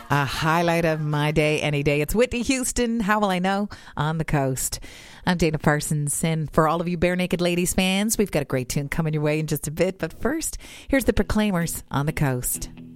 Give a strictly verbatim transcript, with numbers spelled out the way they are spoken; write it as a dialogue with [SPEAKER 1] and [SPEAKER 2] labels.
[SPEAKER 1] A highlight of my day, any day. It's Whitney Houston, How Will I Know, on the coast. I'm Dana Parsons, and for all of you Bare Naked Ladies fans, we've got a great tune coming your way in just a bit. But first, here's the Proclaimers on the coast.